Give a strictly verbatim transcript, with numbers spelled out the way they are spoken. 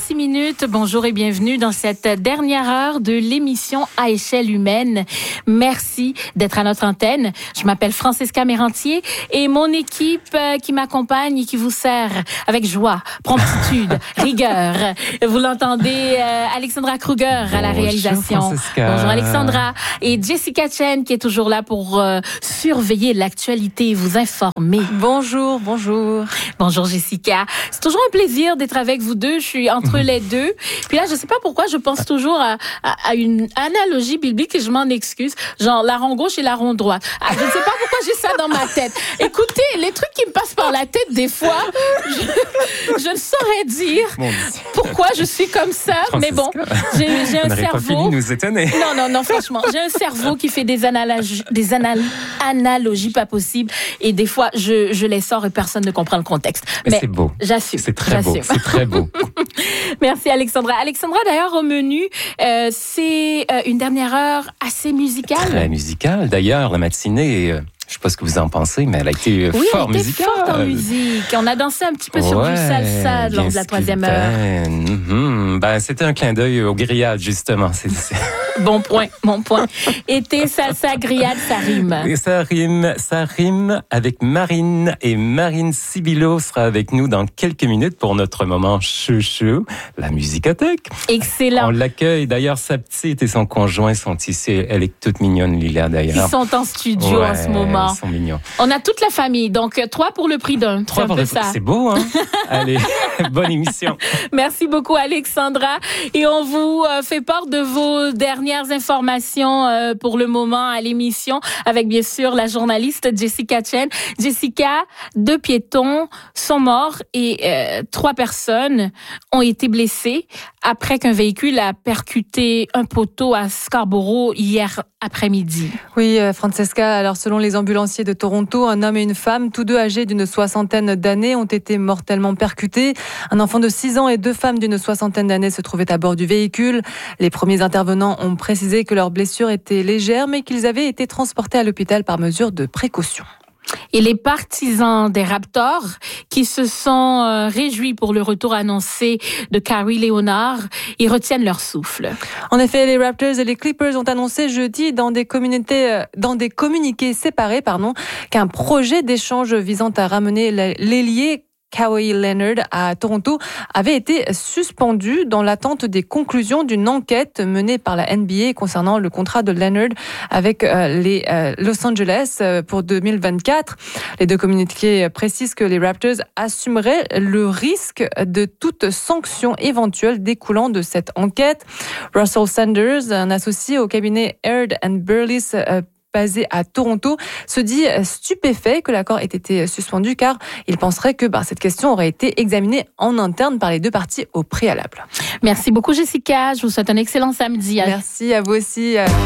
six minutes. Bonjour et bienvenue dans cette dernière heure de l'émission à échelle humaine. Merci d'être à notre antenne. Je m'appelle Francesca Mérantier et mon équipe euh, qui m'accompagne et qui vous sert avec joie, promptitude, rigueur. Vous l'entendez, euh, Alexandra Kruger à la réalisation. Francesca. Bonjour Alexandra. Et Jessica Chen qui est toujours là pour euh, surveiller l'actualité et vous informer. Bonjour, bonjour. Bonjour Jessica. C'est toujours un plaisir d'être avec vous deux. Je suis entre les deux. Puis là, je sais pas pourquoi, je pense toujours à, à, à une analogie biblique et je m'en excuse. Genre, la rond gauche et la rond droite. Ah, je ne sais pas pourquoi j'ai ça dans ma tête. Écoutez, les trucs qui me passent par la tête, des fois, je, je ne saurais dire Bon, pourquoi je suis comme ça. Mais bon, j'ai, j'ai un on n'aurait pas fini cerveau. de nous étonner. Non, non, non, franchement, j'ai un cerveau qui fait des analogies, des anal- analogies pas possibles. Et des fois, je, je les sors et personne ne comprend le contexte. Mais, Mais c'est beau. J'assume. C'est très j'assume. beau. C'est très beau. Merci Alexandra. Alexandra, d'ailleurs, au menu, euh, c'est euh, une dernière heure assez musicale. Très musicale. D'ailleurs, la matinée, euh, je ne sais pas ce que vous en pensez, mais elle a été Oui, fort elle était musicale. forte en musique. On a dansé un petit peu sur Ouais, du salsa lors bien de la troisième heure. sculptaine. Mm-hmm. Ben, c'était un clin d'œil aux grillades, justement. C'est, c'est... Bon point, bon point. Été, salsa, grillade, ça rime. Et ça rime, ça rime avec Marine. Et Marine Sibilo sera avec nous dans quelques minutes pour notre moment chouchou, la musicothèque. Excellent. On l'accueille. D'ailleurs, sa petite et son conjoint sont ici. Elle est toute mignonne, Lila, d'ailleurs. Ils sont en studio ouais, en ce moment. Ils sont mignons. On a toute la famille, donc trois pour le prix d'un. Trois c'est pour un le peu ça. C'est beau, hein? Allez, bonne émission. Merci beaucoup Alexandra. Et on vous euh, fait part de vos dernières informations euh, pour le moment à l'émission avec bien sûr la journaliste Jessica Chen. Jessica, deux piétons sont morts et euh, trois personnes ont été blessées après qu'un véhicule a percuté un poteau à Scarborough hier après-midi. Oui, euh, Francesca, alors selon les ambulanciers de Toronto, un homme et une femme, tous deux âgés d'une soixantaine d'années, ont été mortellement percutés. Un enfant de six ans et deux femmes d'une soixantaine d'années se trouvaient à bord du véhicule. Les premiers intervenants ont précisé que leurs blessures étaient légères, mais qu'ils avaient été transportés à l'hôpital par mesure de précaution. Et les partisans des Raptors qui se sont euh, réjouis pour le retour annoncé de Kawhi Leonard, ils retiennent leur souffle. En effet, les Raptors et les Clippers ont annoncé jeudi dans des, communautés, dans des communiqués séparés pardon, qu'un projet d'échange visant à ramener l'ailier Kawhi Leonard à Toronto avait été suspendu dans l'attente des conclusions d'une enquête menée par la N B A concernant le contrat de Leonard avec les Los Angeles pour deux mille vingt-quatre. Les deux communiqués précisent que les Raptors assumeraient le risque de toute sanction éventuelle découlant de cette enquête. Russell Sanders, un associé au cabinet Aird and Burles basé à Toronto, se dit stupéfait que l'accord ait été suspendu car il penserait que bah, cette question aurait été examinée en interne par les deux parties au préalable. Merci beaucoup Jessica, je vous souhaite un excellent samedi. Merci à vous aussi.